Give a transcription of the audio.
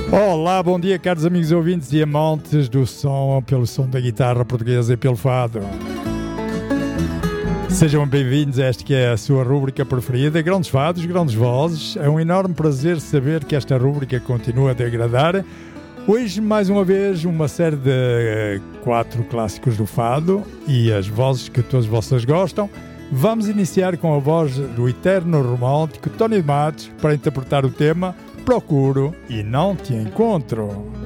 Olá, bom dia, caros amigos ouvintes e amantes do som, pelo som da guitarra portuguesa e pelo fado. Sejam bem-vindos a esta que é a sua rúbrica preferida, Grandes Fados, Grandes Vozes. É um enorme prazer saber que esta rúbrica continua a degradar. Hoje, mais uma vez, uma série de 4 clássicos do fado e as vozes que todos vocês gostam. Vamos iniciar com a voz do eterno romântico Tony de Matos para interpretar o tema Procuro e Não Te Encontro.